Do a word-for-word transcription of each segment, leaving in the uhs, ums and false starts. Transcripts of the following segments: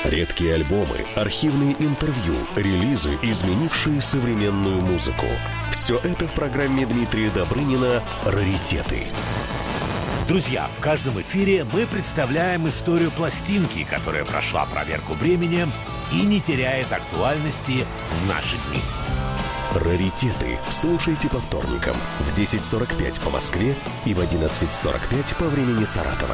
Редкие альбомы, архивные интервью, релизы, изменившие современную музыку. Все это в программе Дмитрия Добрынина «Раритеты». Друзья, в каждом эфире мы представляем историю пластинки, которая прошла проверку временем и не теряет актуальности в наши дни. «Раритеты» слушайте по вторникам в десять сорок пять по Москве и в одиннадцать сорок пять по времени Саратова.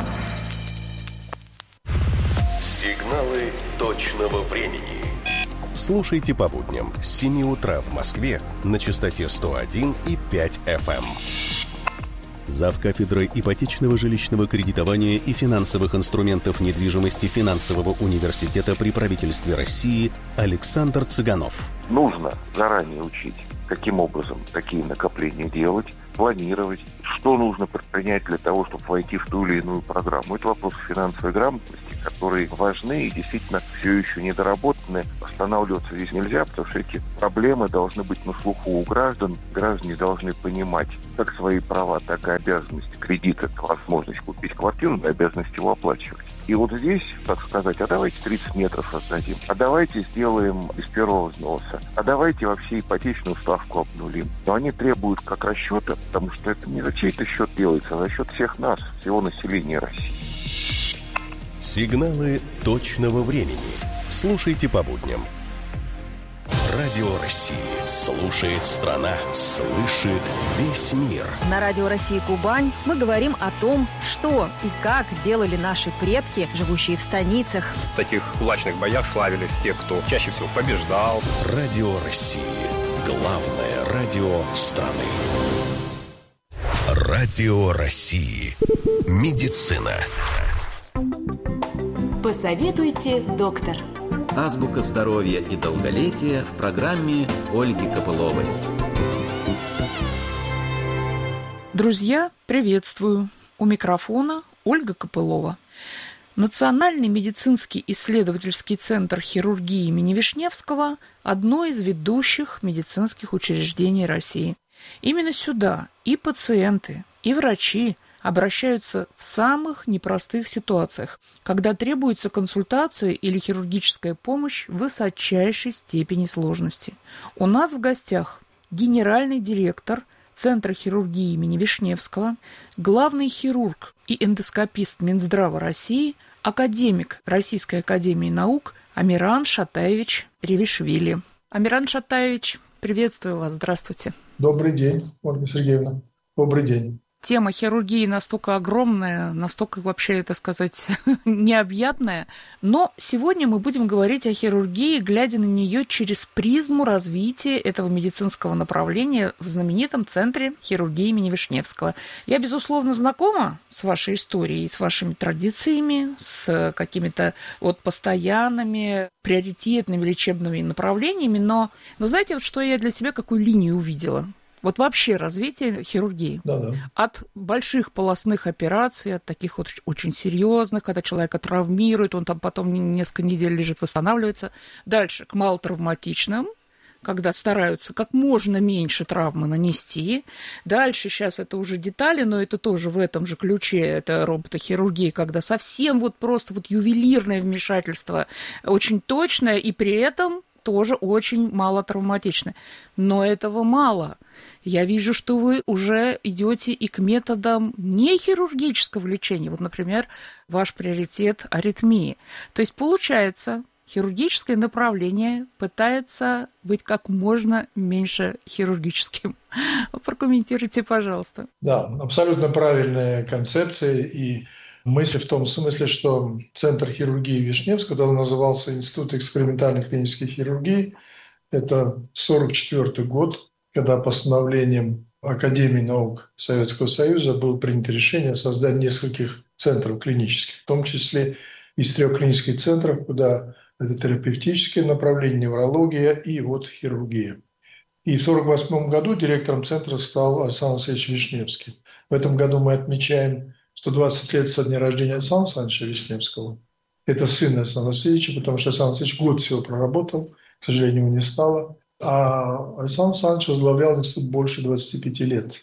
Сигналы точного времени. Слушайте по будням с семи утра в Москве на частоте сто один и пять эф эм. Завкафедрой ипотечного жилищного кредитования и финансовых инструментов недвижимости Финансового университета при правительстве России Александр Цыганов. Нужно заранее учить, каким образом такие накопления делать, планировать, что нужно предпринять для того, чтобы войти в ту или иную программу. Это вопрос финансовой грамотности, которые важны и действительно все еще недоработаны. Останавливаться здесь нельзя, потому что эти проблемы должны быть на слуху у граждан. Граждане должны понимать как свои права, так и обязанности кредита, возможность купить квартиру, и обязанность его оплачивать. И вот здесь, так сказать, а давайте тридцать метров раздадим, а давайте сделаем без первого взноса, а давайте вообще ипотечную ставку обнулим. Но они требуют как расчета, потому что это не за чей-то счет делается, а за счет всех нас, всего населения России. Сигналы точного времени. Слушайте по будням. Радио России. Слушает страна. Слышит весь мир. На Радио России Кубань мы говорим о том, что и как делали наши предки, живущие в станицах. В таких кулачных боях славились те, кто чаще всего побеждал. Радио России. Главное радио страны. Радио России. Медицина. Посоветуйте, доктор. Азбука здоровья и долголетия в программе Ольги Копыловой. Друзья, приветствую. У микрофона Ольга Копылова. Национальный медицинский исследовательский центр хирургии имени Вишневского – одно из ведущих медицинских учреждений России. Именно сюда и пациенты, и врачи обращаются в самых непростых ситуациях, когда требуется консультация или хирургическая помощь высочайшей степени сложности. У нас в гостях генеральный директор Центра хирургии имени Вишневского, главный хирург и эндоскопист Минздрава России, академик Российской академии наук Амиран Шатаевич Ревишвили. Амиран Шатаевич, приветствую вас, здравствуйте. Добрый день, Ольга Сергеевна. Добрый день. Тема хирургии настолько огромная, настолько вообще, так сказать, необъятная. Но сегодня мы будем говорить о хирургии, глядя на нее через призму развития этого медицинского направления в знаменитом Центре хирургии имени Вишневского. Я, безусловно, знакома с вашей историей, с вашими традициями, с какими-то вот постоянными приоритетными лечебными направлениями, но, но знаете, вот что я для себя, какую линию увидела? Вот вообще развитие хирургии. Да-да. От больших полостных операций, от таких вот очень серьезных, когда человека травмируют, он там потом несколько недель лежит, восстанавливается. Дальше к малотравматичным, когда стараются как можно меньше травмы нанести. Дальше сейчас это уже детали, но это тоже в этом же ключе, это роботохирургия, когда совсем вот просто вот ювелирное вмешательство, очень точное, и при этом тоже очень мало травматично. Но этого мало. Я вижу, что вы уже идете и к методам не хирургического лечения. Вот, например, ваш приоритет – аритмии. То есть, получается, хирургическое направление пытается быть как можно меньше хирургическим. Прокомментируйте, пожалуйста. Да, абсолютно правильная концепция и мысль в том смысле, что Центр хирургии Вишневского, когда он назывался Институт экспериментальной клинической хирургии, это сорок четвёртый год, когда постановлением Академии наук Советского Союза было принято решение о создании нескольких центров клинических, в том числе из трех клинических центров, куда это терапевтические направления, неврология и вот хирургия. И в сорок восьмом году директором центра стал Александр Васильевич Вишневский. В этом году мы отмечаем сто двадцать лет со дня рождения Александра Александровича Вишневского. Это сын Александра Васильевича, потому что Александр Васильевич год всего проработал, к сожалению, его не стало. А Александр Александрович возглавлял институт больше двадцати пяти лет.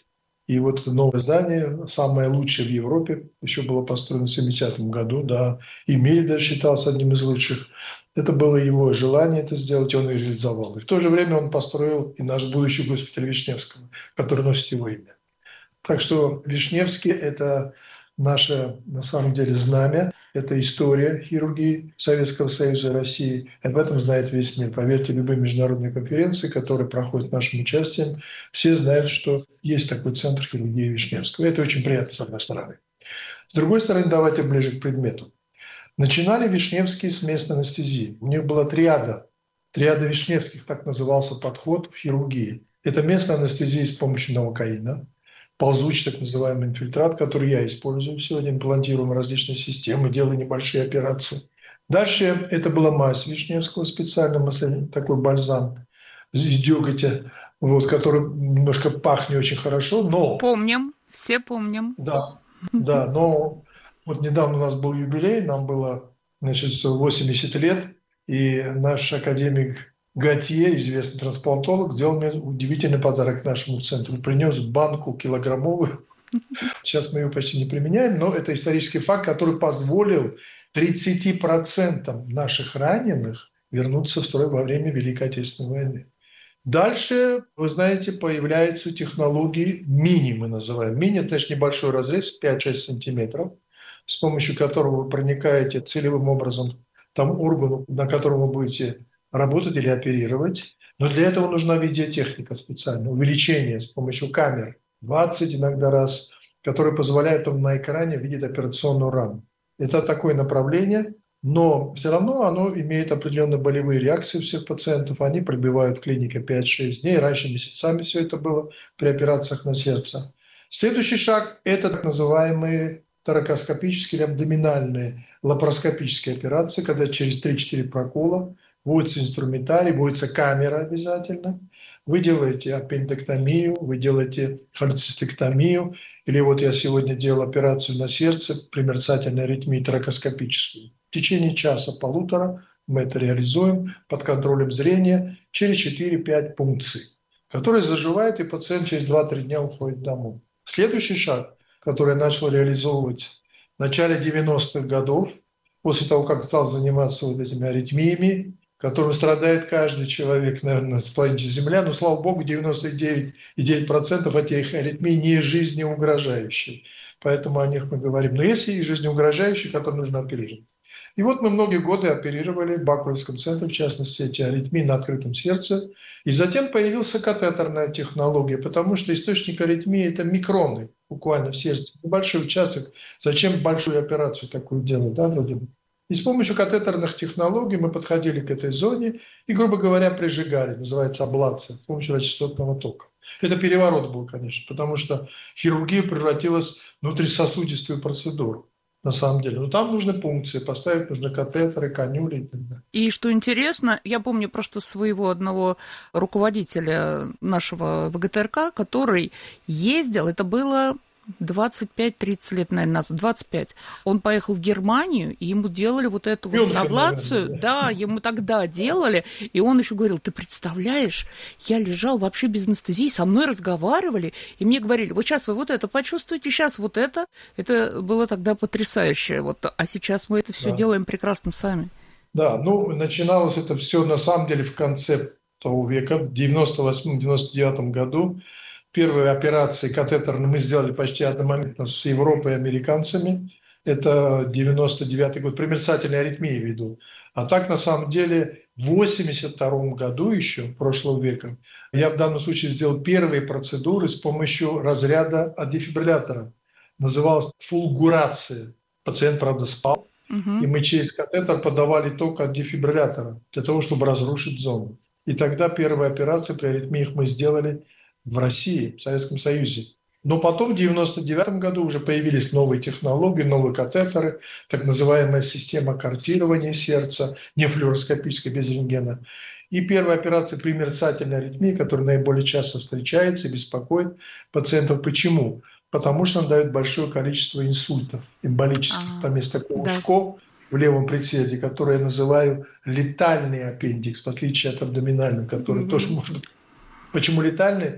И вот это новое здание, самое лучшее в Европе, еще было построено в семидесятом году, да, и Мильдер считался одним из лучших. Это было его желание это сделать, и он и реализовал. И в то же время он построил и наш будущий госпиталь Вишневского, который носит его имя. Так что Вишневский – это наше, на самом деле, знамя, это история хирургии Советского Союза и России. Об этом знает весь мир. Поверьте, любые международные конференции, которые проходят нашим участием, все знают, что есть такой центр хирургии Вишневского. И это очень приятно, с одной стороны. С другой стороны, давайте ближе к предмету. Начинали Вишневские с местной анестезии. У них была триада. Триада Вишневских, так назывался подход в хирургии. Это местная анестезия с помощью новокаина, ползучий так называемый инфильтрат, который я использую сегодня, имплантируем различные системы, делаю небольшие операции. Дальше это была мазь Вишневского, специально такой бальзам из деготя, вот, который немножко пахнет очень хорошо, но... Помним, все помним. Да, да, но вот недавно у нас был юбилей, нам было, значит, восемьдесят лет, и наш академик Готье, известный трансплантолог, сделал мне удивительный подарок нашему центру. Принес банку килограммовую. Сейчас мы ее почти не применяем, но это исторический факт, который позволил тридцати процентам наших раненых вернуться в строй во время Великой Отечественной войны. Дальше, вы знаете, появляются технологии мини, мы называем. Мини – это, значит, небольшой разрез, пять-шесть сантиметров, с помощью которого вы проникаете целевым образом к тому органу, на котором вы будете работать или оперировать. Но для этого нужна видеотехника специальная, увеличение с помощью камер, двадцать иногда раз, которое позволяет вам на экране видеть операционную рану. Это такое направление, но все равно оно имеет определенные болевые реакции у всех пациентов. Они пробивают в клинике пять-шесть дней, раньше месяцами все это было при операциях на сердце. Следующий шаг – это так называемые торакоскопические или абдоминальные лапароскопические операции, когда через три-четыре прокола вводится инструментарий, вводится камера обязательно. Вы делаете аппендэктомию, вы делаете холецистектомию, или вот я сегодня делал операцию на сердце при мерцательной аритмии торакоскопическую. В течение часа-полутора мы это реализуем под контролем зрения через четыре-пять пункций, которые заживают, и пациент через два-три дня уходит домой. Следующий шаг, который я начал реализовывать в начале девяностых годов, после того, как стал заниматься вот этими аритмиями, которым страдает каждый человек, наверное, с планеты Земля, но, слава богу, девяносто девять и девять десятых процента этих аритмий не жизнеугрожающие. Поэтому о них мы говорим. Но есть и жизнеугрожающие, которые нужно оперировать. И вот мы многие годы оперировали в Бакулевском центре, в частности, эти аритмии на открытом сердце. И затем появилась катетерная технология, потому что источник аритмии – это микроны, буквально в сердце. Небольшой участок. Зачем большую операцию такую делать, да, вроде бы? И с помощью катетерных технологий мы подходили к этой зоне и, грубо говоря, прижигали, называется аблация, с помощью радиочастотного тока. Это переворот был, конечно, потому что хирургия превратилась в внутрисосудистую процедуру. На самом деле. Но там нужны пункции, поставить нужны катетеры, канюли и так далее. И что интересно, я помню просто своего одного руководителя нашего ВГТРК, который ездил, это было двадцать пять-тридцать лет, наверное, назад, двадцать пять. Он поехал в Германию, и ему делали вот эту вот аблацию. Да. да, ему тогда делали. И он еще говорил, ты представляешь, я лежал вообще без анестезии, со мной разговаривали, и мне говорили, вот сейчас вы вот это почувствуете, сейчас вот это. Это было тогда потрясающе. Вот, а сейчас мы это все да. делаем прекрасно сами. Да, ну, начиналось это все на самом деле в конце того века, в девяносто восьмом - девяносто девятом году. Первые операции катетерные мы сделали почти одномоментно с Европой и американцами. Это девяносто девятый год, при мерцательной аритмии веду. А так, на самом деле, в восемьдесят втором году еще, прошлого века, я в данном случае сделал первые процедуры с помощью разряда от дефибриллятора. Называлась фулгурация. Пациент, правда, спал. Угу. И мы через катетер подавали ток от дефибриллятора для того, чтобы разрушить зону. И тогда первые операции при аритмиях мы сделали в России, в Советском Союзе. Но потом в девяносто девятом году уже появились новые технологии, новые катетеры, так называемая система картирования сердца, не флюороскопическая, без рентгена. И первая операция при мерцательной аритмии, которая наиболее часто встречается и беспокоит пациентов. Почему? Потому что она дает большое количество инсультов эмболических. А, Там есть такое да. ушко в левом предсердии, которое я называю летальный аппендикс, в отличие от абдоминального, который mm-hmm. тоже может быть. Почему летальный?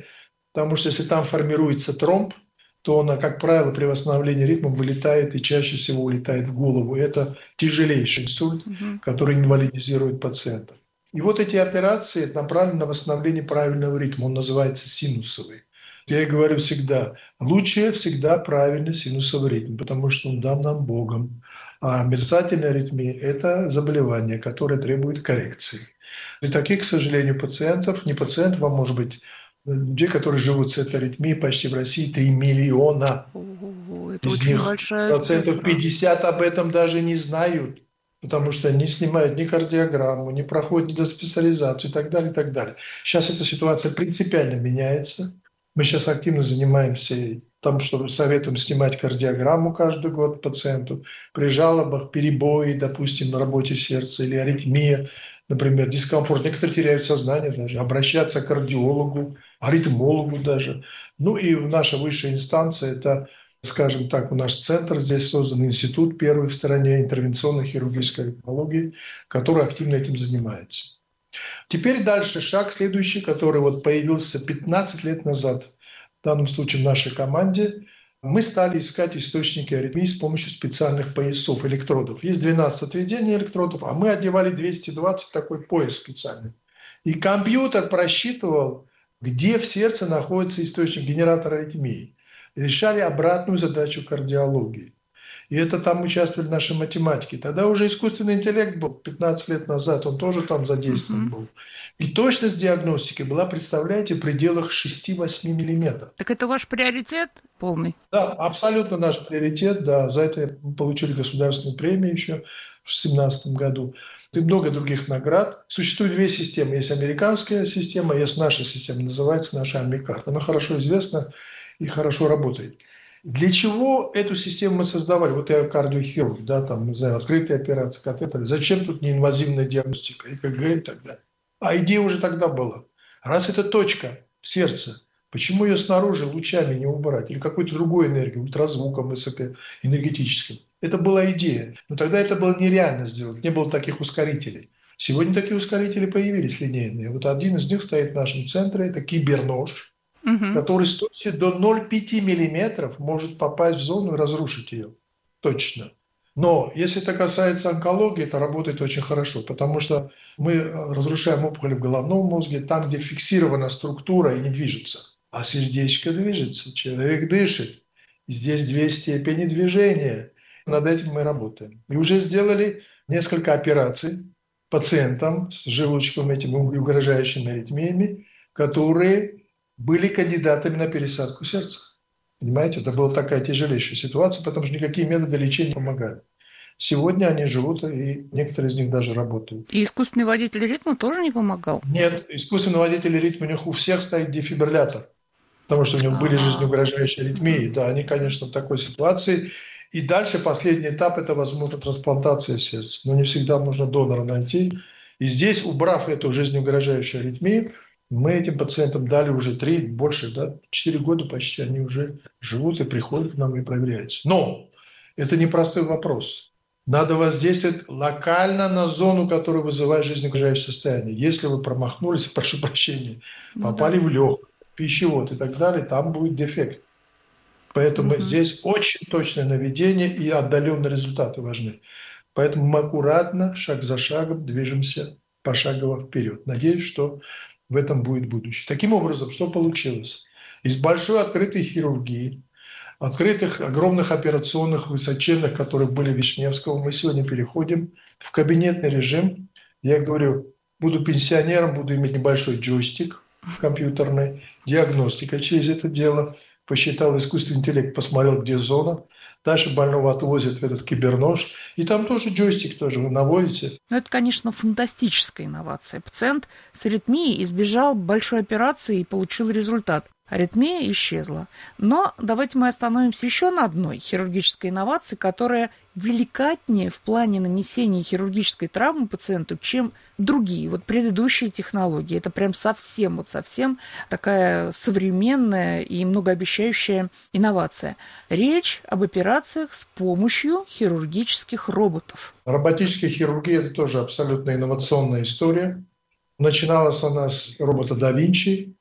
потому что если там формируется тромб, то он, как правило, при восстановлении ритма вылетает и чаще всего улетает в голову. И это тяжелейший инсульт, угу. который инвалидизирует пациента. И вот эти операции направлены на восстановление правильного ритма. Он называется синусовый. Я и говорю всегда, лучше всегда правильный синусовый ритм, потому что он дан нам Богом. А мерцательная аритмия – это заболевание, которое требует коррекции. И таких, к сожалению, пациентов, не пациентов, а может быть, людей, которые живут с этой аритмией, почти в России три миллиона. О, это Из очень них большая процентов цифра. пятьдесят об этом даже не знают, потому что не снимают ни кардиограмму, не проходят ни доспециализацию и так далее, и так далее. Сейчас эта ситуация принципиально меняется. Мы сейчас активно занимаемся тем, что советуем снимать кардиограмму каждый год пациенту. При жалобах, перебои, допустим, на работе сердца или аритмия, например, дискомфорт. Некоторые теряют сознание даже. Обращаться к кардиологу, аритмологу даже. Ну и наша высшая инстанция – это, скажем так, наш центр. Здесь создан институт первый в стране интервенционной хирургической аритмологии, который активно этим занимается. Теперь дальше шаг следующий, который вот появился пятнадцать лет назад, в данном случае в нашей команде. Мы стали искать источники аритмии с помощью специальных поясов, электродов. Есть двенадцать отведений электродов, а мы одевали двести двадцать, такой пояс специальный. И компьютер просчитывал, где в сердце находится источник генератора аритмии. И решали обратную задачу кардиологии. И это там участвовали наши математики. Тогда уже искусственный интеллект был, пятнадцать лет назад, он тоже там задействован mm-hmm. был. И точность диагностики была, представляете, в пределах шесть-восемь миллиметров. Так это ваш приоритет полный? Да, абсолютно наш приоритет. Да. За это мы получили государственную премию еще в две тысячи семнадцатом году. И много других наград. Существует две системы. Есть американская система, есть наша система, называется наша Амикард. Она хорошо известна и хорошо работает. Для чего эту систему мы создавали? Вот я кардиохирург, да, там, не знаю, открытые операции, катетеры. Зачем тут неинвазивная диагностика, ЭКГ и так далее? А идея уже тогда была. Раз это точка в сердце, почему ее снаружи лучами не убрать? Или какой-то другой энергией, ультразвуком высокоэнергетическим? Это была идея. Но тогда это было нереально сделать. Не было таких ускорителей. Сегодня такие ускорители появились линейные. Вот один из них стоит в нашем центре. Это кибернож, угу. который с точностью до ноль целых пять десятых миллиметров может попасть в зону и разрушить ее. Точно. Но если это касается онкологии, это работает очень хорошо, потому что мы разрушаем опухоли в головном мозге, там, где фиксирована структура и не движется. А сердечко движется, человек дышит. И здесь две степени движения. Над этим мы работаем. И уже сделали несколько операций пациентам с желудочковыми этими угрожающими аритмиями, которые были кандидатами на пересадку сердца. Понимаете, это была такая тяжелейшая ситуация, потому что никакие методы лечения не помогают. Сегодня они живут, и некоторые из них даже работают. И искусственный водитель ритма тоже не помогал? Нет, искусственный водитель ритма, у них у всех стоит дефибриллятор, потому что у них были жизнеугрожающие аритмии. Да, они, конечно, в такой ситуации. И дальше последний этап – это, возможно, трансплантация сердца. Но не всегда можно донора найти. И здесь, убрав эту жизнеугрожающую аритмию, мы этим пациентам дали уже три, больше, да, четыре года почти они уже живут и приходят к нам и проверяются. Но это непростой вопрос. Надо воздействовать локально на зону, которая вызывает жизнеугрожающее состояние. Если вы промахнулись, прошу прощения, попали ну, да. в легкое, пищевод и так далее, там будет дефект. Поэтому угу. здесь очень точное наведение и отдаленные результаты важны. Поэтому мы аккуратно, шаг за шагом движемся пошагово вперед. Надеюсь, что в этом будет будущее. Таким образом, что получилось? Из большой открытой хирургии, открытых огромных операционных высоченных, которые были в Вишневском, мы сегодня переходим в кабинетный режим. Я говорю, буду пенсионером, буду иметь небольшой джойстик компьютерный, диагностика через это дело. Посчитал искусственный интеллект, посмотрел, где зона. Дальше больного отвозят в этот кибернож. И там тоже джойстик тоже вы наводите. Ну, это, конечно, фантастическая инновация. Пациент с аритмией избежал большой операции и получил результат. Аритмия исчезла. Но давайте мы остановимся еще на одной хирургической инновации, которая деликатнее в плане нанесения хирургической травмы пациенту, чем другие, вот предыдущие технологии. Это прям совсем, вот совсем такая современная и многообещающая инновация. Речь об операциях с помощью хирургических роботов. Роботическая хирургия – это тоже абсолютно инновационная история. Начиналась она с робота да Винчи.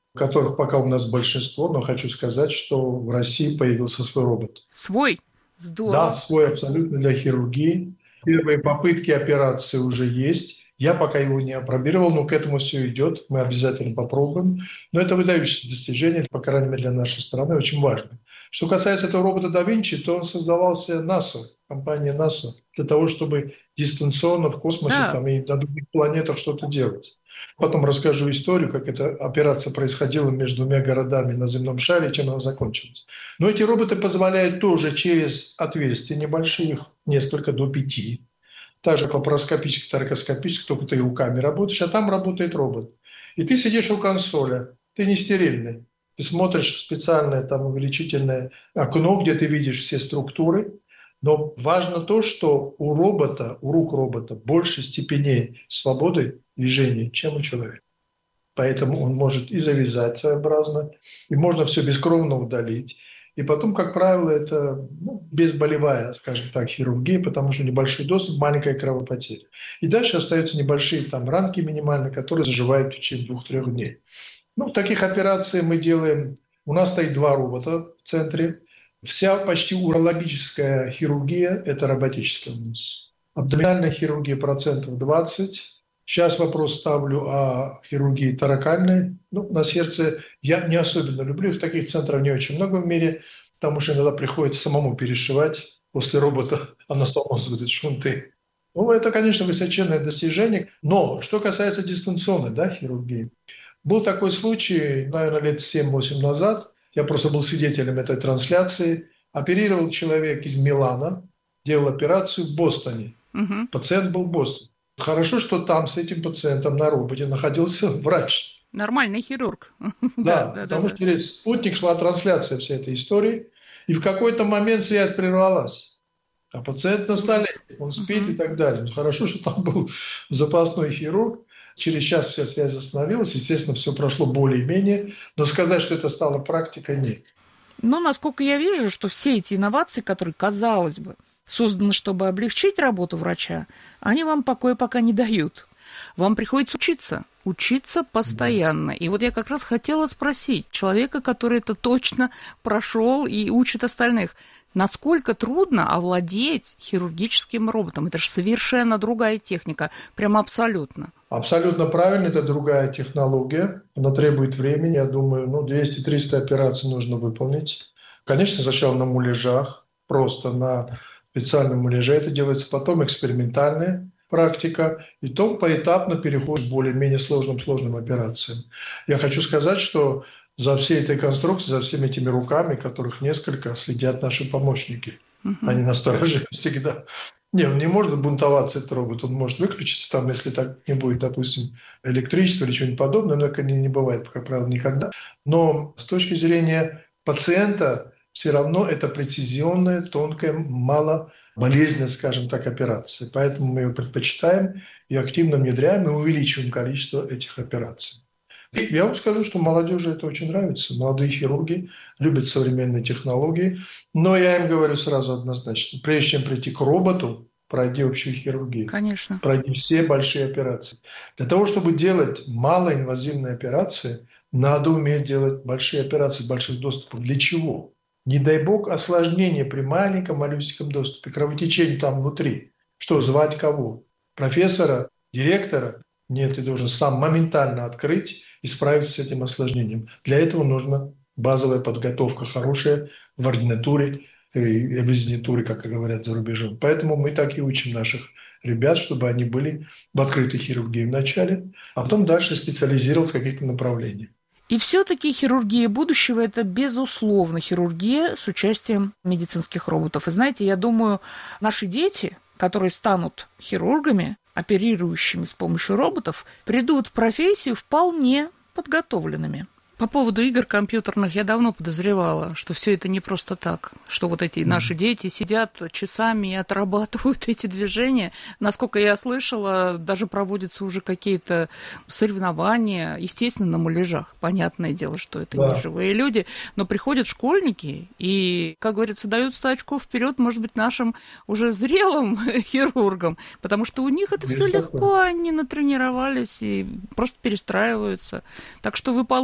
которых пока у нас большинство, но хочу сказать, что в России появился свой робот. Свой? Здорово. Да, свой абсолютно для хирургии. Первые попытки операции уже есть. Я пока его не опробировал, но к этому все идет. Мы обязательно попробуем. Но это выдающееся достижение, по крайней мере, для нашей страны, очень важно. Что касается этого робота да Винчи, то он создавался НАСА, компания НАСА, для того, чтобы дистанционно в космосе да. там, и на других планетах что-то делать. Потом расскажу историю, как эта операция происходила между двумя городами на земном шаре, и чем она закончилась. Но эти роботы позволяют тоже через отверстия небольшие, несколько до пяти, так же лапароскопически, торакоскопически, только ты руками работаешь, а там работает робот. И ты сидишь у консоли, ты не стерильный. Ты смотришь в специальное там увеличительное окно, где ты видишь все структуры. Но важно то, что у робота, у рук робота больше степеней свободы движения, чем у человека. Поэтому он может и завязать своеобразно, и можно все бескровно удалить. И потом, как правило, это ну, безболевая, скажем так, хирургия, потому что небольшой доступ, маленькая кровопотеря. И дальше остаются небольшие там ранки минимальные, которые заживают в течение двух-трех дней. Ну, таких операций мы делаем. У нас стоит два робота в центре. Вся почти урологическая хирургия – это роботическая у нас. Абдоминальная хирургия процентов двадцать. Сейчас вопрос ставлю о хирургии торакальной. Ну, на сердце я не особенно люблю. Их таких центров не очень много в мире, потому что иногда приходится самому перешивать после робота анастомозы, шунты. Ну, это, конечно, высоченное достижение. Но что касается дистанционной да, хирургии. Был такой случай, наверное, лет семь-восемь назад. Я просто был свидетелем этой трансляции. Оперировал человек из Милана, делал операцию в Бостоне. Угу. Пациент был в Бостоне. Хорошо, что там с этим пациентом на роботе находился врач. Нормальный хирург. Да, да потому да, что да. через спутник шла трансляция всей этой истории. И в какой-то момент связь прервалась. А пациент на столе, он спит uh-huh. и так далее. Ну, хорошо, что там был запасной хирург. Через час вся связь восстановилась. Естественно, все прошло более-менее. Но сказать, что это стало практикой, нет. Но, насколько я вижу, что все эти инновации, которые, казалось бы, созданы, чтобы облегчить работу врача, они вам покоя пока не дают. Вам приходится учиться, учиться постоянно. Да. И вот я как раз хотела спросить человека, который это точно прошел и учит остальных, насколько трудно овладеть хирургическим роботом? Это же совершенно другая техника, прямо абсолютно. Абсолютно правильно, это другая технология. Она требует времени, я думаю, ну, двести-триста операций нужно выполнить. Конечно, сначала на муляжах, просто на специальном муляже это делается, потом экспериментальная практика, и то поэтапно переход к более-менее сложным-сложным операциям. Я хочу сказать, что за всей этой конструкцией, за всеми этими руками, которых несколько, следят наши помощники. Uh-huh. Они насторожены всегда. Не, он не может бунтоваться, этот робот, он может выключиться, там, если так не будет, допустим, электричества или чего-нибудь подобного, но это не бывает, как правило, никогда. Но с точки зрения пациента, все равно это прецизионная, тонкая, мало болезненная, скажем так, операция. Поэтому мы ее предпочитаем и активно внедряем, и увеличиваем количество этих операций. И я вам скажу, что молодежи это очень нравится. Молодые хирурги любят современные технологии. Но я им говорю сразу однозначно. Прежде чем прийти к роботу, пройди общую хирургию. Конечно. Пройди все большие операции. Для того, чтобы делать малоинвазивные операции, надо уметь делать большие операции, больших доступов. Для чего? Не дай бог осложнение при маленьком малюсеньком доступе, кровотечение там внутри. Что, звать кого? Профессора? Директора? Нет, ты должен сам моментально открыть и справиться с этим осложнением. Для этого нужна базовая подготовка хорошая в ординатуре и в резидентуре, как говорят за рубежом. Поэтому мы так и учим наших ребят, чтобы они были в открытой хирургии вначале, а потом дальше специализироваться в каких-то направлениях. И все-таки хирургия будущего – это, безусловно, хирургия с участием медицинских роботов. И знаете, я думаю, наши дети, которые станут хирургами, оперирующими с помощью роботов, придут в профессию вполне подготовленными. По поводу игр компьютерных я давно подозревала, что все это не просто так, что вот эти наши дети сидят часами и отрабатывают эти движения. Насколько я слышала, даже проводятся уже какие-то соревнования, естественно, на муляжах. Понятное дело, что это да. не живые люди, но приходят школьники и, как говорится, дают сто очков вперед, может быть, нашим уже зрелым хирургам, потому что у них это все легко, они натренировались и просто перестраиваются. Так что вы получите уже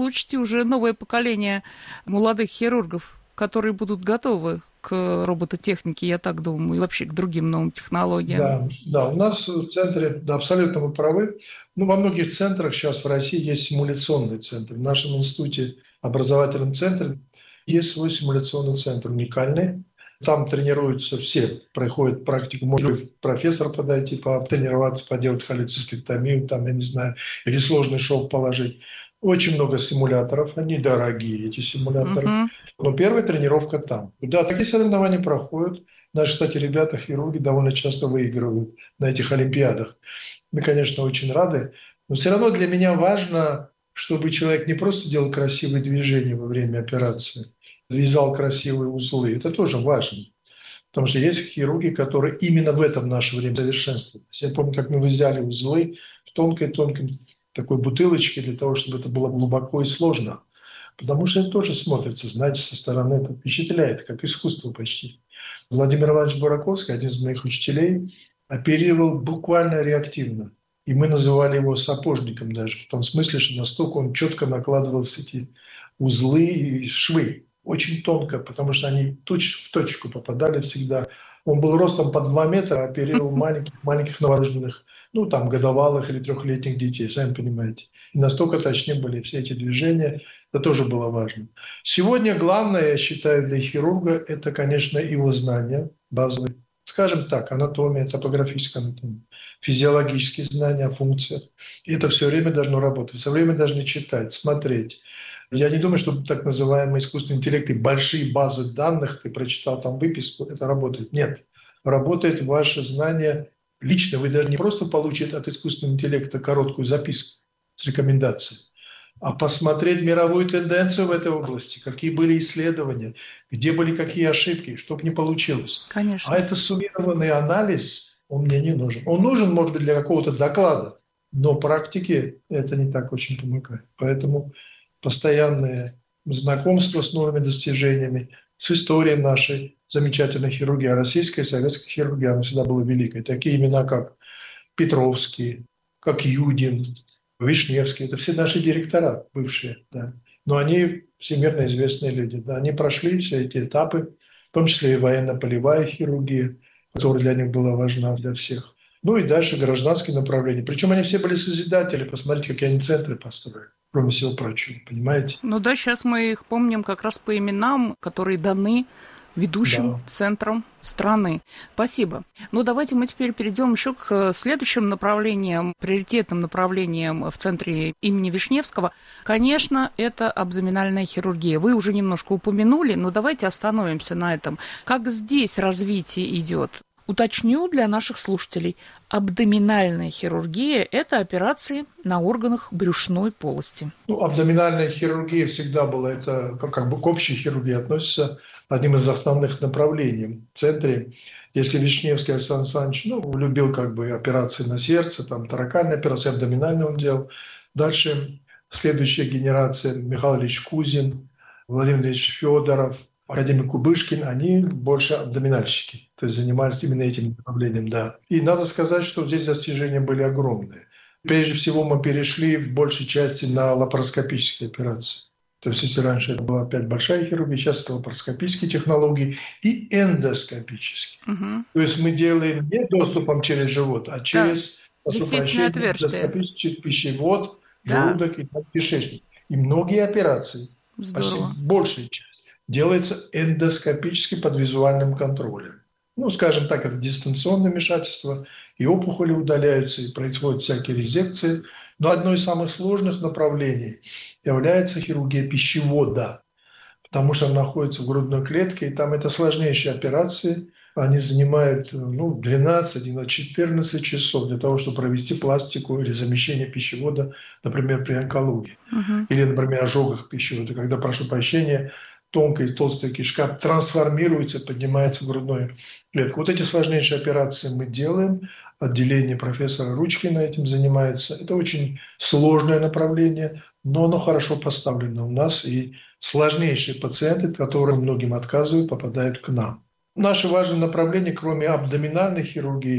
уже новое поколение молодых хирургов, которые будут готовы к робототехнике, я так думаю, и вообще к другим новым технологиям. Да, да, у нас в центре, да, абсолютно вы правы. Ну, во многих центрах сейчас в России есть симуляционный центр. В нашем институте, образовательном центре, есть свой симуляционный центр, уникальный. Там тренируются все, проходят практику. Может профессор подойти, потренироваться, поделать холецистектомию, там, я не знаю, или сложный шов положить. Очень много симуляторов, они дорогие, эти симуляторы. Uh-huh. Но первая тренировка там. Да, такие соревнования проходят. Наши, кстати, ребята, хирурги, довольно часто выигрывают на этих олимпиадах. Мы, конечно, очень рады. Но все равно для меня важно, чтобы человек не просто делал красивые движения во время операции, вязал красивые узлы. Это тоже важно. Потому что есть хирурги, которые именно в этом наше время совершенствуют. Я помню, как мы взяли узлы в тонкой-тонкой такой бутылочке для того, чтобы это было глубоко и сложно. Потому что это тоже смотрится, знаете, со стороны это впечатляет, как искусство почти. Владимир Иванович Бураковский, один из моих учителей, оперировал буквально реактивно. И мы называли его сапожником даже, в том смысле, что настолько он четко накладывал эти узлы и швы. Очень тонко, потому что они точ в точку попадали всегда. Он был ростом по два метра, оперировал маленьких, маленьких новорожденных, ну, там, годовалых или трехлетних детей, сами понимаете. И настолько точны были все эти движения, это тоже было важно. Сегодня главное, я считаю, для хирурга, это, конечно, его знания базовые. Скажем так, анатомия, топографическая анатомия, физиологические знания о функциях. И это все время должно работать. Все время должны читать, смотреть. Я не думаю, что так называемые искусственные интеллекты, большие базы данных, ты прочитал там выписку, это работает. Нет. Работает ваше знание лично. Вы даже не просто получите от искусственного интеллекта короткую записку с рекомендацией, а посмотреть мировую тенденцию в этой области, какие были исследования, где были какие ошибки, чтобы не получилось. Конечно. А это суммированный анализ, он мне не нужен. Он нужен, может быть, для какого-то доклада, но практике это не так очень помогает. Поэтому постоянное знакомство с новыми достижениями, с историей нашей замечательной хирургии, а российская и советская хирургия, она всегда была великой. Такие имена, как Петровский, как Юдин, Вишневский, это все наши директора бывшие, да. Но они всемирно известные люди, да. Они прошли все эти этапы, в том числе и военно-полевая хирургия, которая для них была важна, для всех. Ну и дальше гражданские направления. Причем они все были созидатели, посмотрите, какие они центры построили, кроме всего прочего, понимаете? Ну да, сейчас мы их помним как раз по именам, которые даны ведущим да. центром страны. Спасибо. Ну, давайте мы теперь перейдем еще к следующим направлениям, приоритетным направлениям в центре имени Вишневского. Конечно, это абдоминальная хирургия. Вы уже немножко упомянули, но давайте остановимся на этом. Как здесь развитие идет? Уточню для наших слушателей. Абдоминальная хирургия – это операции на органах брюшной полости. Ну, абдоминальная хирургия всегда была, это как, как бы к общей хирургии относится, одним из основных направлений в центре. Если Вишневский Александр Александрович ну, любил как бы операции на сердце, там таракальные операции, абдоминальные он делал. Дальше следующая генерация Михаил Ильич Кузин, Владимир Ильич Федоров, академик Кубышкин, они больше абдоминальщики, то есть занимались именно этим направлением, да. И надо сказать, что здесь достижения были огромные. Прежде всего мы перешли в большей части на лапароскопические операции. То есть если раньше это была опять большая хирургия, сейчас это лапароскопические технологии и эндоскопические. Угу. То есть мы делаем не доступом через живот, а через да. естественное отверстие. Эндоскопический пищевод, желудок да. и кишечник. И многие операции, почти большая часть, делается эндоскопически под визуальным контролем. Ну, скажем так, это дистанционное вмешательство, и опухоли удаляются, и происходят всякие резекции. Но одно из самых сложных направлений является хирургия пищевода, потому что она находится в грудной клетке, и там это сложнейшие операции. Они занимают ну, двенадцать-четырнадцать часов для того, чтобы провести пластику или замещение пищевода, например, при онкологии. Uh-huh. Или, например, ожогах пищевода, когда, прошу прощения, тонкая и толстая кишка трансформируется, поднимается в грудную клетку. Вот эти сложнейшие операции мы делаем. Отделение профессора Ручкина этим занимается. Это очень сложное направление, но оно хорошо поставлено у нас. И сложнейшие пациенты, которые многим отказывают, попадают к нам. Наше важное направление, кроме абдоминальной хирургии,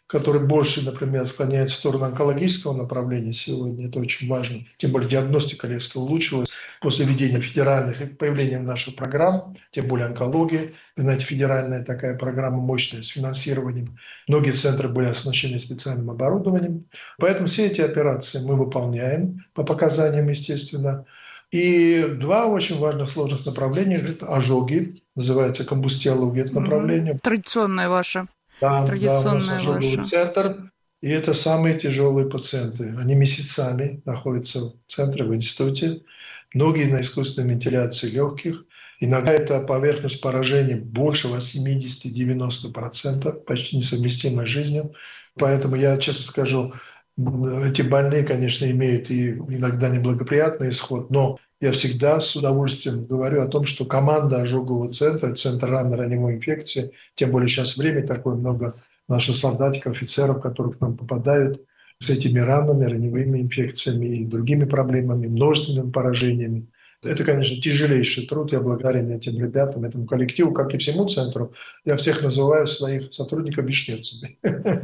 который больше, например, склоняется в сторону онкологического направления сегодня. Это очень важно. Тем более диагностика резко улучшилась после введения федеральных и появления наших программ, тем более онкология. Вы знаете, федеральная такая программа мощная с финансированием. Многие центры были оснащены специальным оборудованием. Поэтому все эти операции мы выполняем по показаниям, естественно. И два очень важных сложных направления – это ожоги, называется комбустиология, это направление. Mm-hmm. Традиционное ваше. Да, Традиционное да, у нас ожоговый ваше. центр, и это самые тяжелые пациенты. Они месяцами находятся в центре, в институте. Многие на искусственной вентиляции легких. Иногда это поверхность поражения больше восемьдесят-девяносто процентов, почти несовместимая с жизнью. Поэтому я, честно скажу, эти больные, конечно, имеют и иногда неблагоприятный исход, но я всегда с удовольствием говорю о том, что команда ожогового центра, центр ранней раневой инфекции, тем более сейчас время такое, много наших солдатиков, офицеров, которые к нам попадают с этими ранами, раневыми инфекциями и другими проблемами, множественными поражениями. Это, конечно, тяжелейший труд. Я благодарен этим ребятам, этому коллективу, как и всему центру. Я всех называю своих сотрудников вишневцами.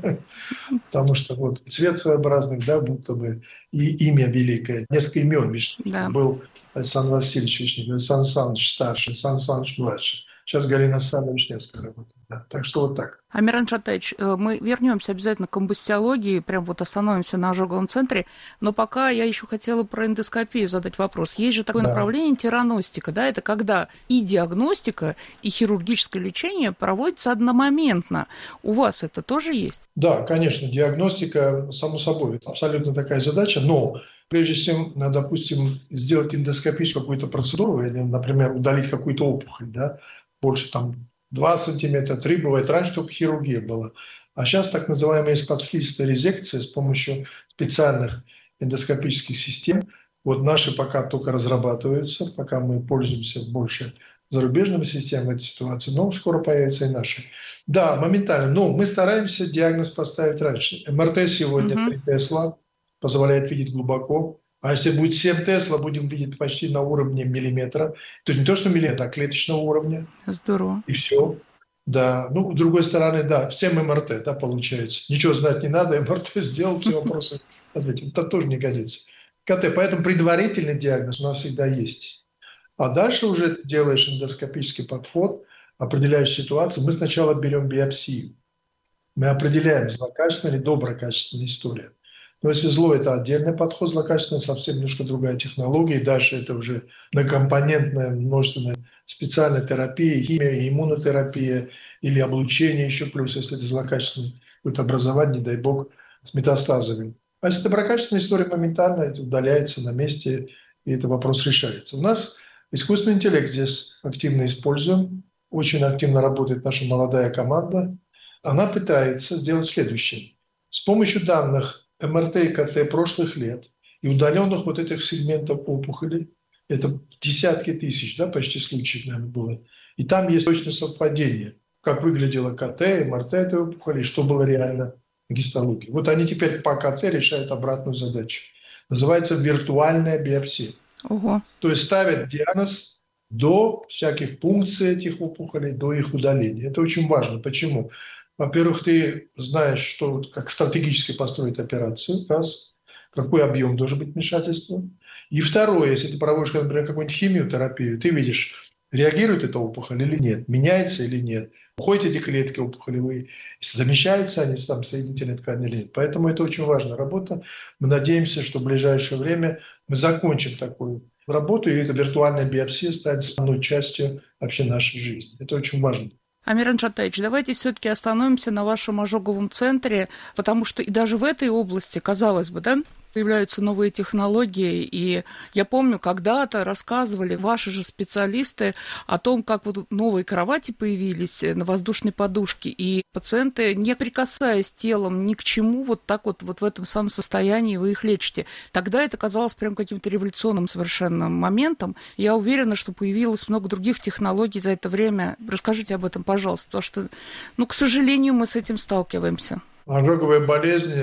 Потому что вот цвет своеобразный, да, будто бы, и имя великое. Несколько имен Вишневцев. Был Александр Васильевич Вишнев, Александр Александрович старший, Александр Александрович младший. Сейчас Галина Александровна Вишневская работает. Да. Так что вот так. Амиран Шатаевич, мы вернемся обязательно к комбустиологии, прям вот остановимся на ожоговом центре, но пока я еще хотела про эндоскопию задать вопрос. Есть же такое да. направление тираностика, да, это когда и диагностика, и хирургическое лечение проводятся одномоментно. У вас это тоже есть? Да, конечно, диагностика, само собой, это абсолютно такая задача, но прежде чем, допустим, сделать эндоскопическую какую-то процедуру, или, например, удалить какую-то опухоль, да, больше там два сантиметра, три бывает. Раньше только хирургия была. А сейчас так называемая подслизистая резекция с помощью специальных эндоскопических систем. Вот наши пока только разрабатываются, пока мы пользуемся больше зарубежными системами в этой ситуации, но скоро появятся и наши. Да, моментально. Но мы стараемся диагноз поставить раньше. эм эр тэ сегодня mm-hmm. три тесла позволяет видеть глубоко. А если будет семь тесла, будем видеть почти на уровне миллиметра. То есть не то, что миллиметра, а клеточного уровня. Здорово. И все. Да. Ну, с другой стороны, да, семь эм эр тэ, да, получается. Ничего знать не надо, эм эр тэ сделал, все вопросы ответил. Это тоже не годится. ка тэ. Поэтому предварительный диагноз у нас всегда есть. А дальше уже ты делаешь эндоскопический подход, определяешь ситуацию. Мы сначала берем биопсию. Мы определяем, злокачественная или доброкачественная история. Но если зло – это отдельный подход, злокачественный, совсем немножко другая технология. И дальше это уже многокомпонентная, множественная специальная терапия, химия, иммунотерапия или облучение еще плюс, если это злокачественное будет образование, не дай бог, с метастазами. А если это доброкачественная история, моментально это удаляется на месте, и этот вопрос решается. У нас искусственный интеллект здесь активно используем. Очень активно работает наша молодая команда. Она пытается сделать следующее. С помощью данных эм эр тэ и ка тэ прошлых лет и удаленных вот этих сегментов опухолей, это десятки тысяч, да, почти случаев, наверное, было. И там есть точное совпадение, как выглядело ка тэ, эм эр тэ этой опухоли, что было реально в гистологии. Вот они теперь по ка тэ решают обратную задачу. Называется виртуальная биопсия. Ого. То есть ставят диагноз до всяких пункций этих опухолей, до их удаления. Это очень важно. Почему? Во-первых, ты знаешь, что, как стратегически построить операцию, раз, какой объем должен быть вмешательства. И второе, если ты проводишь, например, какую-нибудь химиотерапию, ты видишь, реагирует эта опухоль или нет, меняется или нет, уходят эти клетки опухолевые, замещаются они там соединительной ткани или нет. Поэтому это очень важная работа. Мы надеемся, что в ближайшее время мы закончим такую работу, и эта виртуальная биопсия станет основной частью вообще нашей жизни. Это очень важно. Амиран Шатаевич, давайте все-таки остановимся на вашем ожоговом центре, потому что и даже в этой области, казалось бы, да, появляются новые технологии, и я помню, когда-то рассказывали ваши же специалисты о том, как вот новые кровати появились на воздушной подушке, и пациенты, не прикасаясь телом ни к чему, вот так вот, вот в этом самом состоянии вы их лечите. Тогда это казалось прям каким-то революционным совершенно моментом. Я уверена, что появилось много других технологий за это время. Расскажите об этом, пожалуйста, потому что, ну, к сожалению, мы с этим сталкиваемся. Ожоговая болезнь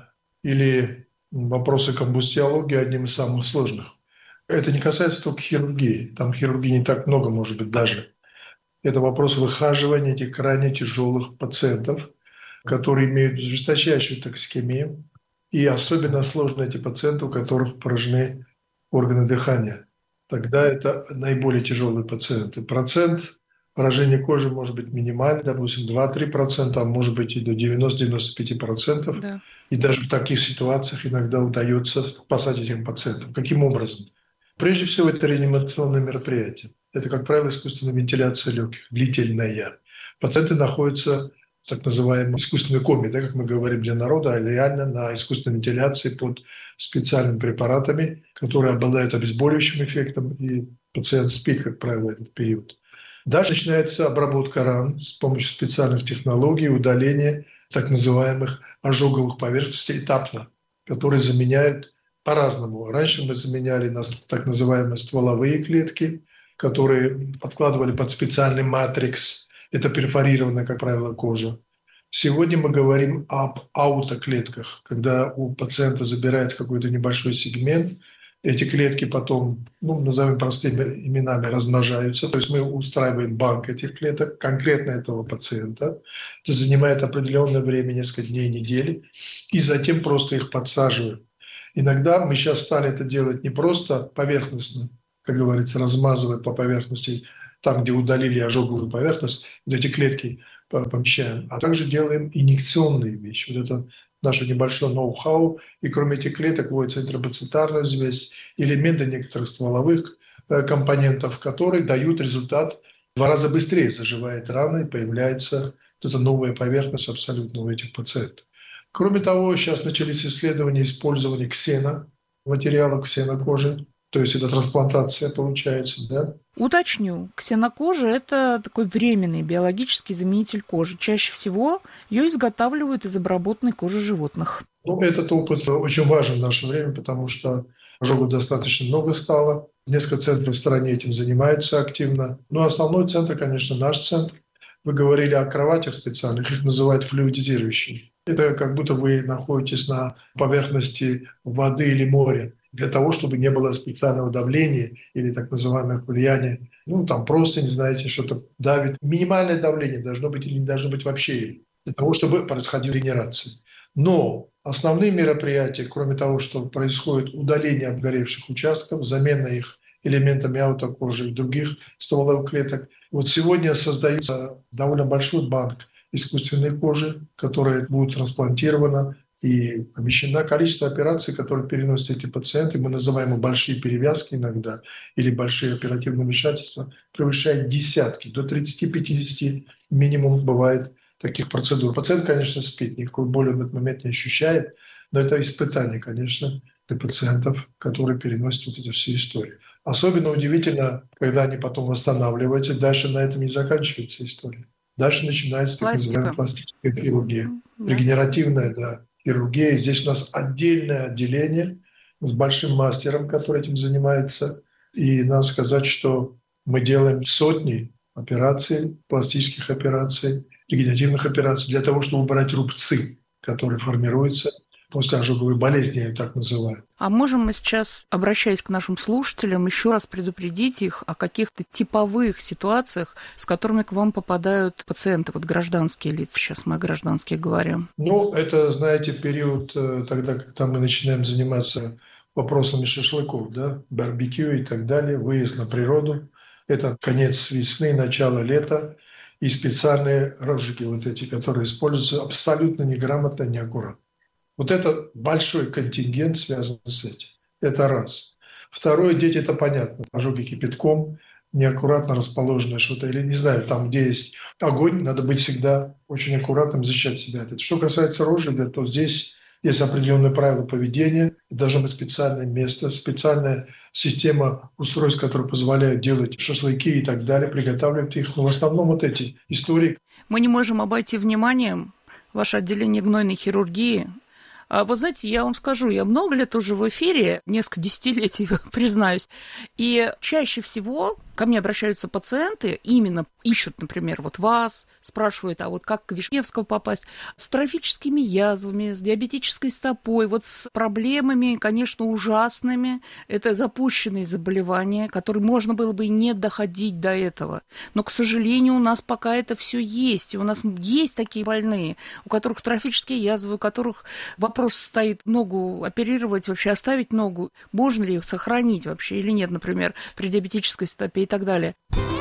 или вопросы комбустиологии одним из самых сложных. Это не касается только хирургии. Там хирургии не так много, может быть, даже. Это вопрос выхаживания этих крайне тяжелых пациентов. которые имеют жесточайшую токсикемию, и особенно сложно эти пациенты, у которых поражены органы дыхания. Тогда это наиболее тяжелые пациенты. Процент поражения кожи может быть минимальный, допустим, два-три процента, а может быть и до девяносто-девяносто пять процентов. Да. И даже в таких ситуациях иногда удается спасать этим пациентам. Каким образом? Прежде всего, это реанимационное мероприятие. Это, как правило, искусственная вентиляция легких, длительная. Пациенты находятся в так называемой искусственной коме, да, как мы говорим для народа, а реально на искусственной вентиляции под специальными препаратами, которые обладают обезболивающим эффектом, и пациент спит, как правило, в этот период. Дальше начинается обработка ран с помощью специальных технологий, удаления так называемых ожоговых поверхностей этапно, которые заменяют по-разному. Раньше мы заменяли на так называемые стволовые клетки, которые подкладывали под специальный матрикс. Это перфорированная, как правило, кожа. Сегодня мы говорим об аутоклетках, когда у пациента забирается какой-то небольшой сегмент, эти клетки потом, ну, назовем простыми именами, размножаются. То есть мы устраиваем банк этих клеток конкретно этого пациента. Это занимает определенное время, несколько дней, недели. И затем просто их подсаживаем. Иногда мы сейчас стали это делать не просто поверхностно, как говорится, размазывая по поверхности, там, где удалили ожоговую поверхность, вот эти клетки помещаем, а также делаем инъекционные вещи. Вот это наше небольшое ноу-хау. И кроме этих клеток вводится интрабацитарная взвесь, элементы некоторых стволовых компонентов, которые дают результат. В два раза быстрее заживает рана и появляется вот эта новая поверхность абсолютно у этих пациентов. Кроме того, сейчас начались исследования использования ксено, материала ксенокожи. То есть это трансплантация получается, да? Уточню, ксенокожа – это такой временный биологический заменитель кожи. Чаще всего ее изготавливают из обработанной кожи животных. Ну, этот опыт очень важен в наше время, потому что ожогов достаточно много стало. Несколько центров в стране этим занимаются активно. Но основной центр, конечно, наш центр. Вы говорили о кроватях специальных, их называют флюидизирующими. Это как будто вы находитесь на поверхности воды или моря, для того, чтобы не было специального давления или так называемого влияния. Ну, там просто, не знаете, что-то давит. Минимальное давление должно быть или не должно быть вообще, для того, чтобы происходила регенерация. Но основные мероприятия, кроме того, что происходит удаление обгоревших участков, замена их элементами аутокожи и других стволовых клеток, вот сегодня создается довольно большой банк искусственной кожи, которая будет трансплантирована, и помещено количество операций, которые переносят эти пациенты, мы называем их большие перевязки иногда, или большие оперативные вмешательства, превышает десятки, до тридцати-пятидесяти минимум бывает таких процедур. Пациент, конечно, спит, никакой боли в этот момент не ощущает, но это испытание, конечно, для пациентов, которые переносят вот эту всю историю. Особенно удивительно, когда они потом восстанавливаются, дальше на этом не заканчивается история. Дальше начинается так называемая пластическая хирургия, да. Регенеративная, да. Хирургия. Здесь у нас отдельное отделение с большим мастером, который этим занимается. И надо сказать, что мы делаем сотни операций, пластических операций, регенеративных операций для того, чтобы убрать рубцы, которые формируются после ожоговой болезни, я ее так называю. А можем мы сейчас, обращаясь к нашим слушателям, еще раз предупредить их о каких-то типовых ситуациях, с которыми к вам попадают пациенты, вот гражданские лица, сейчас мы о гражданских говорим? Ну, это, знаете, период тогда, когда мы начинаем заниматься вопросами шашлыков, да, барбекю и так далее, выезд на природу. Это конец весны, начало лета. И специальные розжиги вот эти, которые используются абсолютно неграмотно, неаккуратно. Вот это большой контингент связан с этим. Это раз. Второе, дети, это понятно. Ожоги кипятком, неаккуратно расположенное что-то, или не знаю, там, где есть огонь, надо быть всегда очень аккуратным, защищать себя от этого. Что касается розжига, то здесь есть определенные правила поведения, должно быть специальное место, специальная система устройств, которые позволяют делать шашлыки и так далее, приготавливать их. Но в основном вот эти истории. Мы не можем обойти вниманием ваше отделение гнойной хирургии. А вот знаете, я вам скажу, я много лет уже в эфире, несколько десятилетий, признаюсь, и чаще всего ко мне обращаются пациенты, именно ищут, например, вот вас, спрашивают, а вот как к Вишневскому попасть, с трофическими язвами, с диабетической стопой, вот с проблемами, конечно, ужасными. Это запущенные заболевания, которые можно было бы и не доходить до этого. Но, к сожалению, у нас пока это все есть. И у нас есть такие больные, у которых трофические язвы, у которых вопрос стоит ногу оперировать, вообще оставить ногу. Можно ли их сохранить вообще или нет, например, при диабетической стопе и так далее.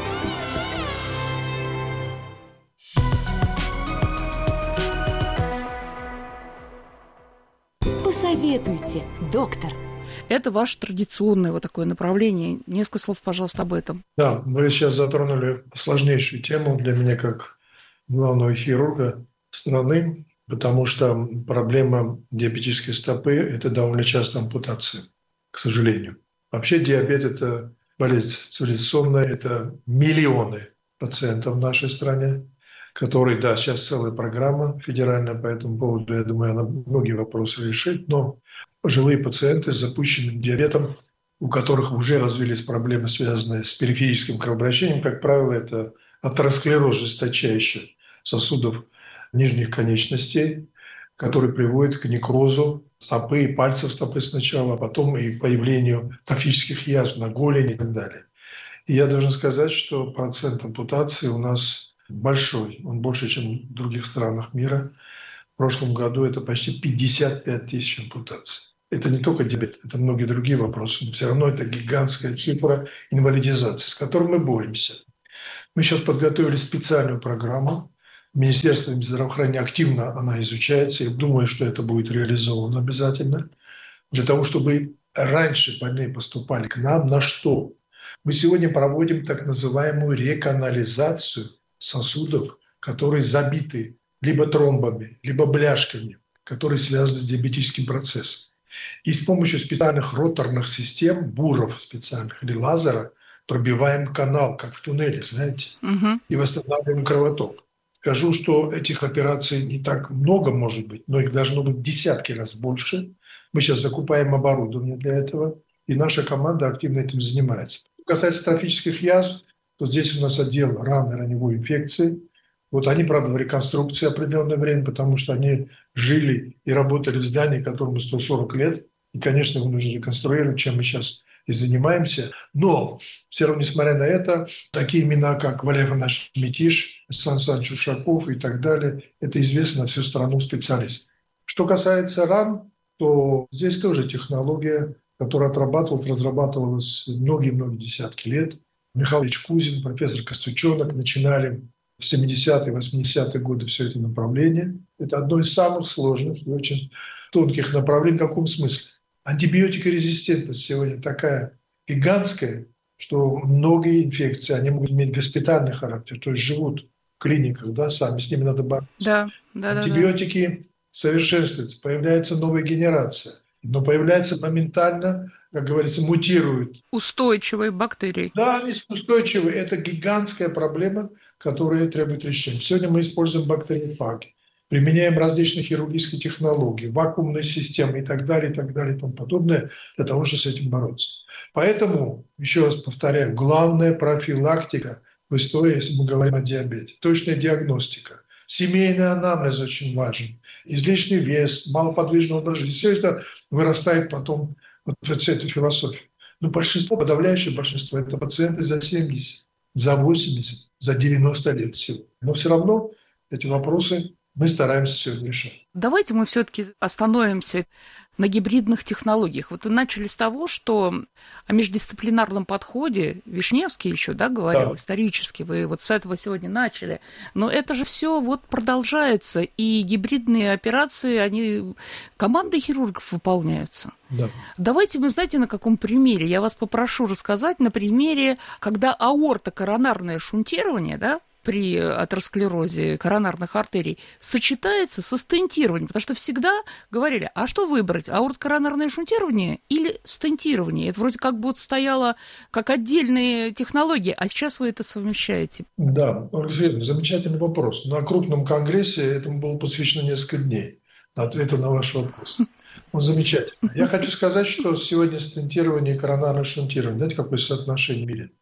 Посоветуйте, доктор. Это ваше традиционное вот такое направление. Несколько слов, пожалуйста, об этом. Да, вы сейчас затронули сложнейшую тему для меня как главного хирурга страны, потому что проблема диабетической стопы – это довольно часто ампутация, к сожалению. Вообще диабет – это болезнь цивилизационная, это миллионы пациентов в нашей стране, которые, да, сейчас целая программа федеральная по этому поводу, я думаю, она многие вопросы решит, но пожилые пациенты с запущенным диабетом, у которых уже развились проблемы, связанные с периферическим кровообращением, как правило, это атеросклероз жесточайший сосудов нижних конечностей, который приводит к некрозу стопы и пальцев стопы сначала, а потом и появлению трофических язв на голени и так далее. И я должен сказать, что процент ампутации у нас большой, он больше, чем в других странах мира. В прошлом году это почти пятьдесят пять тысяч ампутаций. Это не только диабет, это многие другие вопросы, но все равно это гигантская цифра инвалидизации, с которой мы боремся. Мы сейчас подготовили специальную программу. Министерством здравоохранения активно она изучается. Я думаю, что это будет реализовано обязательно. Для того, чтобы раньше больные поступали к нам, на что? Мы сегодня проводим так называемую реканализацию сосудов, которые забиты либо тромбами, либо бляшками, которые связаны с диабетическим процессом. И с помощью специальных роторных систем, буров специальных или лазера, пробиваем канал, как в туннеле, знаете, угу. и восстанавливаем кровоток. Скажу, что этих операций не так много, может быть, но их должно быть десятки раз больше. Мы сейчас закупаем оборудование для этого, и наша команда активно этим занимается. Что касается трофических язв, то здесь у нас отдел раны раневой инфекции. Вот они, правда, в реконструкции определенное время, потому что они жили и работали в здании, которому сто сорок лет. И, конечно, его нужно реконструировать, чем мы сейчас и занимаемся. Но все равно, несмотря на это, такие имена, как Валерий Иванович Митиш, Сан Саныч Ушаков и так далее, это известно на всю страну специалисты. Что касается ран, то здесь тоже технология, которая отрабатывалась, разрабатывалась многие-многие десятки лет. Михаил Ильич Кузин, профессор Костючонок начинали в семидесятые, восьмидесятые годы все это направление. Это одно из самых сложных и очень тонких направлений. В каком смысле? Антибиотикорезистентность сегодня такая гигантская, что многие инфекции, они могут иметь госпитальный характер, то есть живут в клиниках, да, сами, с ними надо бороться. Да, да, Антибиотики да, да. совершенствуются, появляется новая генерация, но появляется моментально, как говорится, мутируют. Устойчивые бактерии. Да, они устойчивые. Это гигантская проблема, которая требует решения. Сегодня мы используем бактериофаги. Применяем различные хирургические технологии, вакуумные системы и так далее, и так далее, и тому подобное, для того, чтобы с этим бороться. Поэтому, еще раз повторяю, главная профилактика в истории, если мы говорим о диабете, точная диагностика, семейный анамнез очень важен, излишний вес, малоподвижный образ жизни, все это вырастает потом вот в эту философию. Но большинство, подавляющее большинство, это пациенты за семьдесят, за восемьдесят, за девяносто лет всего. Но все равно эти вопросы мы стараемся сегодня решать. Давайте мы все-таки остановимся на гибридных технологиях. Вот вы начали с того, что о междисциплинарном подходе Вишневский еще, да, говорил, да. Исторически, вы вот с этого сегодня начали. Но это же все вот продолжается, и гибридные операции, они командой хирургов выполняются. Да. Давайте мы, знаете, на каком примере? Я вас попрошу рассказать на примере, когда аортокоронарное шунтирование, да, при атеросклерозе коронарных артерий сочетается со стентированием, потому что всегда говорили, а что выбрать, аортокоронарное шунтирование или стентирование? Это вроде как бы вот стояло как отдельные технологии, а сейчас вы это совмещаете. Да, Ольга Сергеевна, замечательный вопрос. На крупном конгрессе этому было посвящено несколько дней, на ответы на ваш вопрос. Он замечательный. Я хочу сказать, что сегодня стентирование и коронарное шунтирование, знаете, какое соотношение в мире?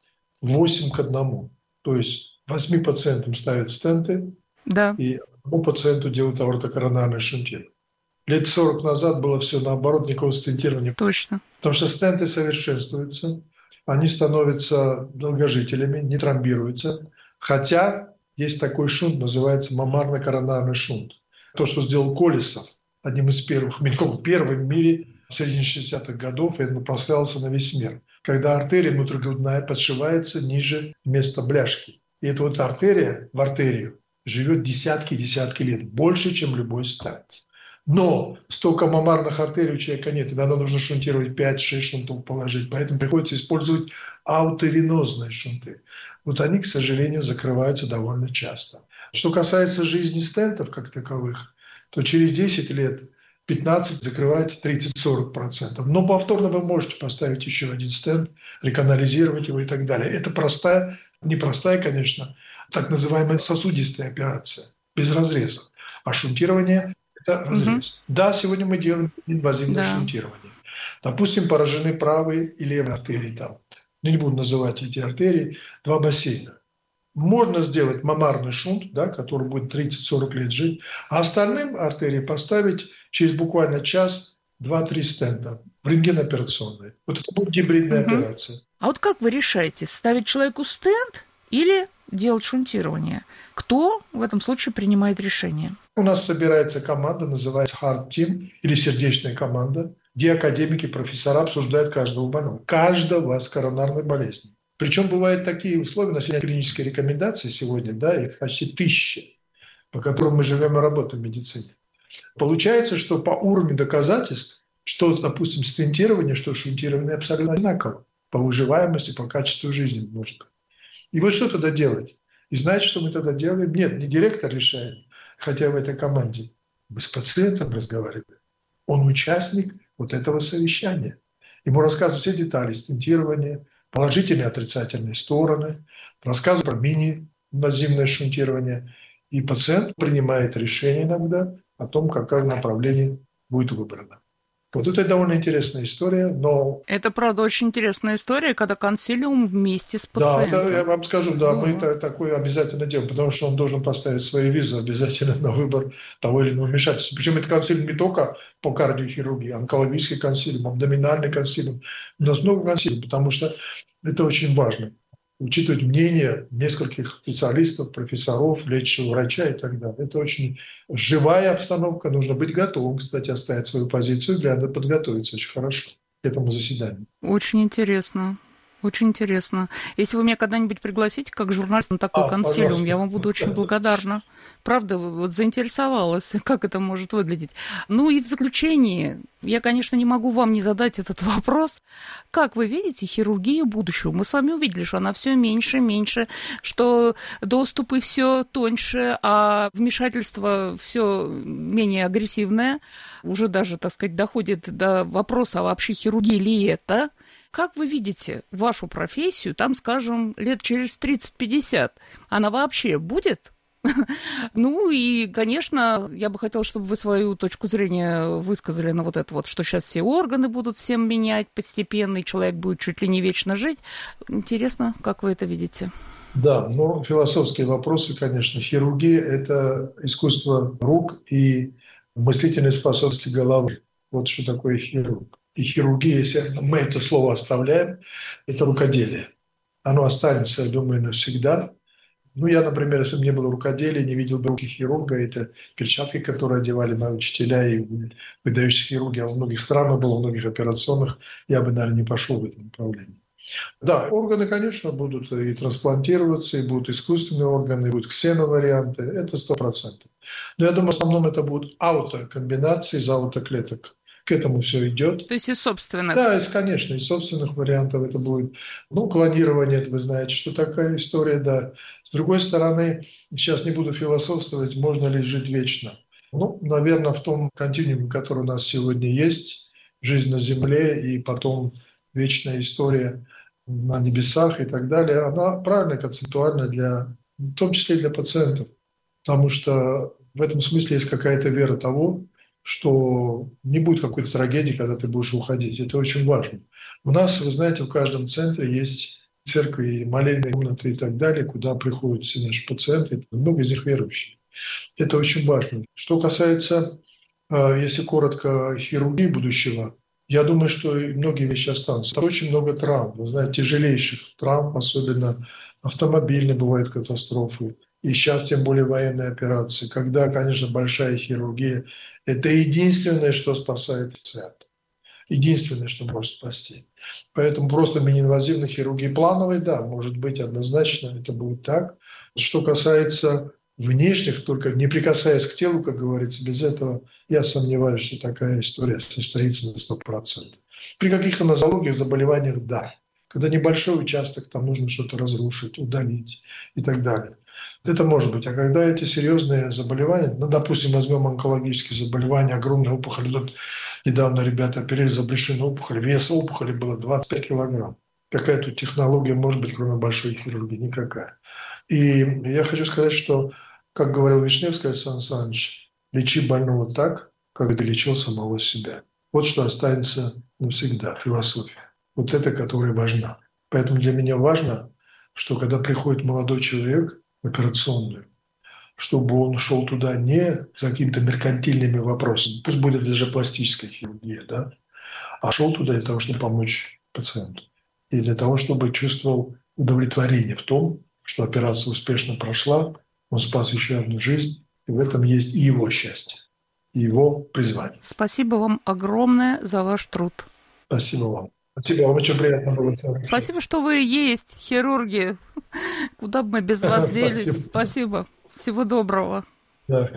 восемь к одному. То есть восьми пациентам ставят стенты, да. и одному пациенту делают аортокоронарное шунтирование. Лет сорок назад было все наоборот, никакого стентирования. Точно. Потому что стенты совершенствуются, они становятся долгожителями, не тромбируются. Хотя есть такой шунт, называется мамарно-коронарный шунт. То, что сделал Колесов, одним из первых, первым в мире в середине шестидесятых годов, и он прославился на весь мир. Когда артерия внутригрудная подшивается ниже места бляшки. И эта вот артерия в артерию живет десятки и десятки лет, больше, чем любой стент. Но столько мамарных артерий у человека нет. Иногда нужно шунтировать пять-шесть шунтов положить. Поэтому приходится использовать ауторинозные шунты. Вот они, к сожалению, закрываются довольно часто. Что касается жизни стентов как таковых, то через десять лет пятнадцать закрывается тридцать-сорок процентов. Но повторно вы можете поставить еще один стент, реканализировать его и так далее. Это простая, непростая, конечно, так называемая сосудистая операция, без разреза. А шунтирование – это разрез. Угу. Да, сегодня мы делаем инвазивное да. шунтирование. Допустим, поражены правые и левые артерии там. Ну, не буду называть эти артерии, два бассейна. Можно сделать мамарный шунт, да, который будет тридцать-сорок лет жить, а остальным артерии поставить через буквально час два-три стента в рентгеноперационной. Вот это будет гибридная угу. операция. А вот как вы решаете, ставить человеку стент или делать шунтирование? Кто в этом случае принимает решение? У нас собирается команда, называется Heart Team или сердечная команда, где академики, профессора обсуждают каждого больного, каждого с коронарной болезнью. Причем бывают такие условия, на сегодня клинические рекомендации сегодня, да, их почти тысячи, по которым мы живем и работаем в медицине. Получается, что по уровню доказательств, что, допустим, стентирование, что шунтирование абсолютно одинаково по выживаемости, по качеству жизни может. И вот что тогда делать? И знаете, что мы тогда делаем? Нет, не директор решает, хотя в этой команде. Мы с пациентом разговариваем. Он участник вот этого совещания. Ему рассказывают все детали стентирования, положительные и отрицательные стороны, рассказывают про мини-инвазивное шунтирование. И пациент принимает решение иногда о том, какое направление будет выбрано. Вот это довольно интересная история, но... Это, правда, очень интересная история, когда консилиум вместе с пациентом. Да, да, я вам скажу, да, мы это, такое обязательно делаем, потому что он должен поставить свою визу обязательно на выбор того или иного вмешательства. Причем это консилиум не только по кардиохирургии, онкологический консилиум, абдоминальный консилиум. У нас много консилиумов, потому что это очень важно. Учитывать мнение нескольких специалистов, профессоров, лечащего врача и так далее. Это очень живая обстановка. Нужно быть готовым, кстати, оставить свою позицию, для этого подготовиться очень хорошо к этому заседанию. Очень интересно. Очень интересно. Если вы меня когда-нибудь пригласите как журналист на такой а, консилиум, пожалуйста. Я вам буду очень благодарна. Правда, вот заинтересовалась, как это может выглядеть. Ну и в заключении, я, конечно, не могу вам не задать этот вопрос. Как вы видите хирургию будущего? Мы с вами увидели, что она все меньше и меньше, что доступы все тоньше, а вмешательство все менее агрессивное. Уже даже, так сказать, доходит до вопроса, а вообще хирургия ли это? Как вы видите вашу профессию, там, скажем, лет через тридцать-пятьдесят? Она вообще будет? Ну и, конечно, я бы хотела, чтобы вы свою точку зрения высказали на вот это вот, что сейчас все органы будут всем менять постепенно, и человек будет чуть ли не вечно жить. Интересно, как вы это видите? Да, но философские вопросы, конечно. Хирургия – это искусство рук и мыслительной способности головы. Вот что такое хирург. И хирургия, если мы это слово оставляем, это рукоделие. Оно останется, я думаю, навсегда. Ну, я, например, если бы не было рукоделия, не видел бы руки хирурга, это перчатки, которые одевали мои учителя и выдающиеся хирурги. Я во многих странах был, во многих операционных, я бы, наверное, не пошел в этом направлении. Да, органы, конечно, будут и трансплантироваться, и будут искусственные органы, и будут ксеноварианты, это сто процентов. Но я думаю, в основном это будут аутокомбинации из аутоклеток. К этому все идет. То есть из собственных? Да, из, конечно, из собственных вариантов это будет. Ну, клонирование, это вы знаете, что такая история, да. С другой стороны, сейчас не буду философствовать, можно ли жить вечно. Ну, наверное, в том континууме, который у нас сегодня есть, жизнь на Земле и потом вечная история на небесах и так далее, она правильная концептуально, для, в том числе и для пациентов. Потому что в этом смысле есть какая-то вера того, что не будет какой-то трагедии, когда ты будешь уходить. Это очень важно. У нас, вы знаете, в каждом центре есть церкви, и молельные комнаты и так далее, куда приходят все наши пациенты, много из них верующие. Это очень важно. Что касается, если коротко, хирургии будущего, я думаю, что многие вещи останутся. Там очень много травм, вы знаете, тяжелейших травм, особенно автомобильные бывают катастрофы. И сейчас тем более военные операции, когда, конечно, большая хирургия – это единственное, что спасает пациента. Единственное, что может спасти. Поэтому просто миниинвазивной хирургии плановой, да, может быть, однозначно это будет так. Что касается внешних, только не прикасаясь к телу, как говорится, без этого, я сомневаюсь, что такая история состоится на сто процентов. При каких-то нозологиях, заболеваниях – да. Когда небольшой участок, там нужно что-то разрушить, удалить и так далее. Это может быть. А когда эти серьезные заболевания, ну, допустим, возьмем онкологические заболевания, огромные опухоли. Тут недавно ребята оперировали за брюшную опухоль. Вес опухоли было двадцать пять килограмм. Какая тут технология может быть, кроме большой хирургии? Никакая. И я хочу сказать, что, как говорил Вишневский Александр Александрович, лечи больного так, как ты лечил самого себя. Вот что останется навсегда, философия. Вот это, которая важна. Поэтому для меня важно, что когда приходит молодой человек в операционную, чтобы он шел туда не за какими-то меркантильными вопросами, пусть будет даже пластическая хирургия, да, а шел туда для того, чтобы помочь пациенту. И для того, чтобы чувствовал удовлетворение в том, что операция успешно прошла, он спас еще одну жизнь, и в этом есть и его счастье, и его призвание. Спасибо вам огромное за ваш труд. Спасибо вам. Спасибо, вам очень приятно было. Спасибо, что вы есть, хирурги. Куда бы мы без вас делись. Спасибо. Спасибо. Всего доброго. Да.